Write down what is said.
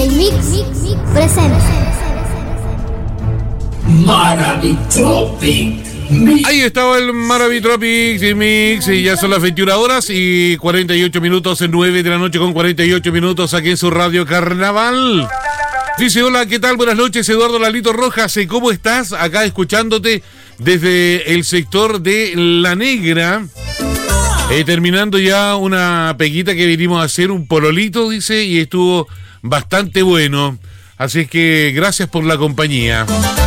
DJ Mix presenta Maravitropic. Ahí estaba el Maravitropic Mix y ya son las 21 horas y 48 minutos, 9 de la noche con 48 minutos aquí en su Radio Carnaval. Dice, hola, ¿qué tal? Buenas noches, Eduardo Lalito Rojas, ¿cómo estás? Acá escuchándote desde el sector de La Negra. Terminando ya una peguita que vinimos a hacer, un pololito, dice, y estuvo bastante bueno. Así es que gracias por la compañía.